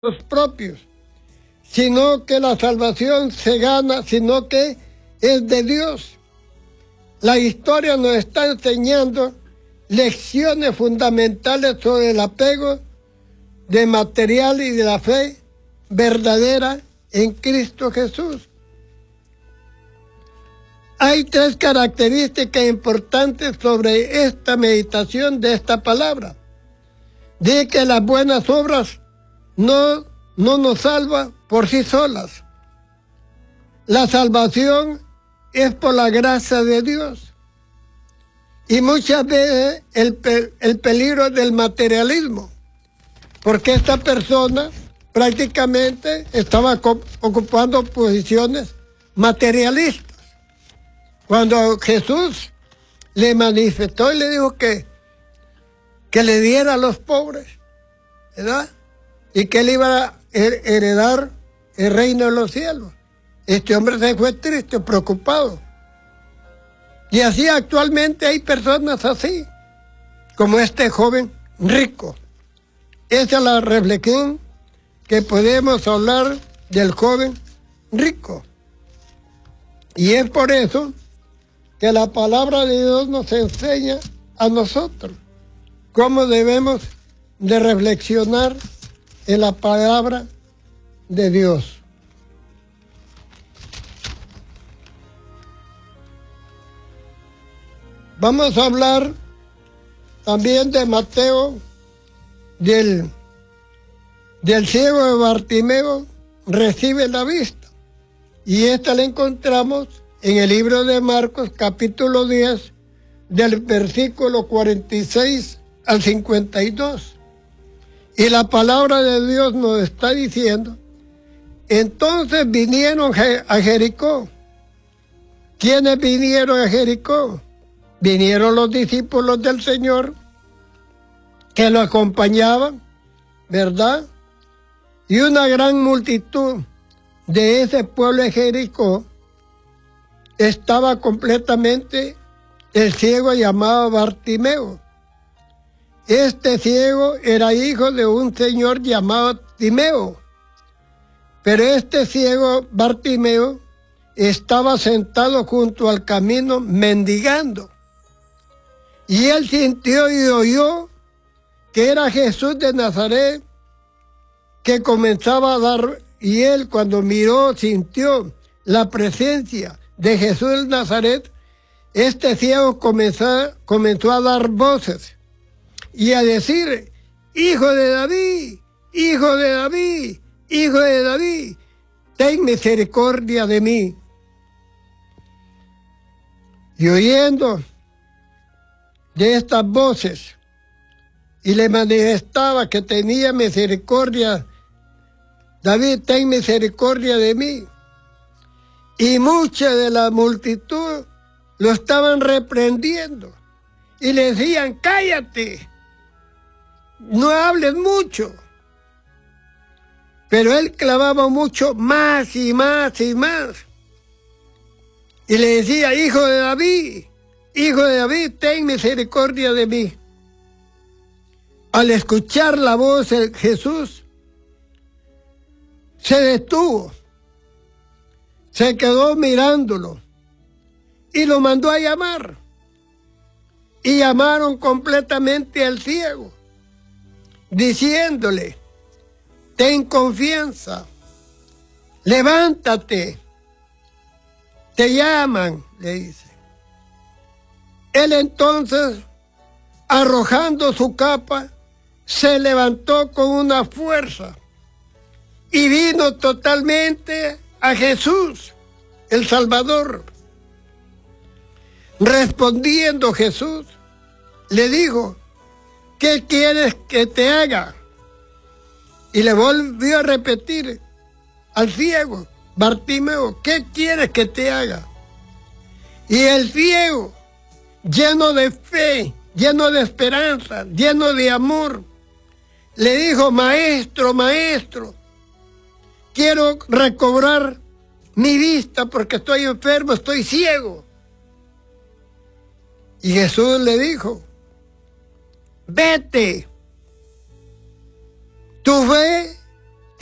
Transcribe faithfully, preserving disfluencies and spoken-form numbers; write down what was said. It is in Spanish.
los propios, sino que la salvación se gana, sino que es de Dios. La historia nos está enseñando lecciones fundamentales sobre el apego de material y de la fe verdadera en Cristo Jesús. Hay tres características importantes sobre esta meditación de esta palabra. Dice que las buenas obras no, no nos salvan por sí solas. La salvación es por la gracia de Dios. Y muchas veces el, el peligro del materialismo, porque esta persona prácticamente estaba ocupando posiciones materialistas. Cuando Jesús le manifestó y le dijo que, que le diera a los pobres, ¿verdad? Y que él iba a heredar el reino de los cielos. Este hombre se fue triste, preocupado. Y así actualmente hay personas así, como este joven rico. Esa es la reflexión que podemos hablar del joven rico. Y es por eso que la palabra de Dios nos enseña a nosotros cómo debemos de reflexionar en la palabra de Dios. Vamos a hablar también de Mateo, del, del ciego de Bartimeo, recibe la vista. Y esta la encontramos en el libro de Marcos, capítulo diez, del versículo cuarenta y seis al cincuenta y dos. Y la palabra de Dios nos está diciendo, entonces vinieron a Jericó. ¿Quiénes vinieron a Jericó? Vinieron los discípulos del Señor que lo acompañaban, ¿verdad? Y una gran multitud de ese pueblo de Jericó estaba completamente el ciego llamado Bartimeo. Este ciego era hijo de un señor llamado Timeo. Pero este ciego Bartimeo estaba sentado junto al camino mendigando. Y él sintió y oyó que era Jesús de Nazaret que comenzaba a dar, y él cuando miró, sintió la presencia de Jesús de Nazaret, este ciego comenzó, comenzó a dar voces y a decir, hijo de David, hijo de David, hijo de David, ten misericordia de mí. Y oyendo de estas voces, y le manifestaba que tenía misericordia, David, ten misericordia de mí. Y mucha de la multitud lo estaban reprendiendo y le decían, cállate, no hables mucho. Pero él clamaba mucho más y más y más. Y le decía, hijo de David, hijo de David, ten misericordia de mí. Al escuchar la voz de Jesús, se detuvo, se quedó mirándolo y lo mandó a llamar. Y llamaron completamente al ciego, diciéndole, ten confianza, levántate, te llaman, le dice. Él entonces, arrojando su capa, se levantó con una fuerza y vino totalmente a Jesús, el Salvador. Respondiendo Jesús, le dijo, ¿qué quieres que te haga? Y le volvió a repetir al ciego, Bartimeo, ¿qué quieres que te haga? Y el ciego, lleno de fe, lleno de esperanza, lleno de amor, le dijo, maestro, maestro, quiero recobrar mi vista porque estoy enfermo, estoy ciego. Y Jesús le dijo, vete, tu fe